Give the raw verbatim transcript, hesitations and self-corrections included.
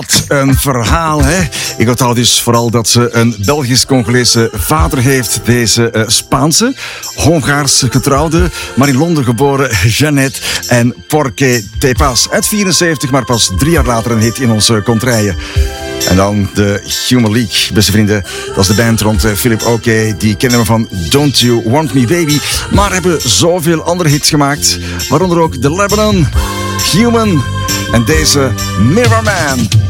Wat een verhaal, hè? Ik onthoud dus vooral dat ze een Belgisch-Congolese vader heeft. Deze uh, Spaanse, Hongaars getrouwde, maar in Londen geboren Jeannette en Porque Te Paz. Uit vierenzeventig, maar pas drie jaar later een hit in onze contraien. En dan de Human League, beste vrienden. Dat is de band rond uh, Philip Oakey. Die kennen we van Don't You Want Me Baby. Maar hebben zoveel andere hits gemaakt. Waaronder ook The Lebanon, Human en deze Mirror Man.